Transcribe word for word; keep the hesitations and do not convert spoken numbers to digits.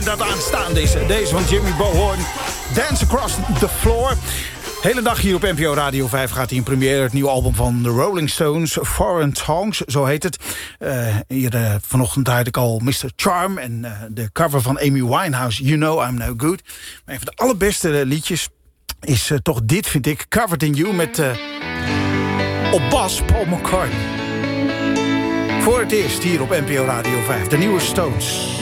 Dat aanstaande is deze van Jimmy Bohorn. Dance Across the Floor. Hele dag hier op N P O Radio vijf gaat hij in première. Het nieuwe album van The Rolling Stones, Foreign Tongues, zo heet het. Uh, hier uh, vanochtend had ik al mister Charm en uh, de cover van Amy Winehouse, You Know I'm No Good. Maar een van de allerbeste liedjes is uh, toch dit, vind ik, Covered in You met uh, op bas Paul McCartney. Voor het eerst hier op N P O Radio vijf, de nieuwe Stones.